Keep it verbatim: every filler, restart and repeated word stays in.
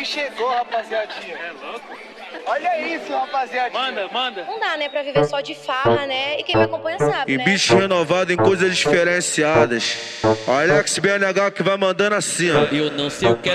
chegou, rapaziadinha. É louco? Olha isso, rapaziadinha. Manda, manda. Não dá, né, pra viver só de farra, né? E quem me acompanha sabe, E né? bicho renovado em coisas diferenciadas. Alex B N H que vai mandando assim, ó. Eu não sei o que é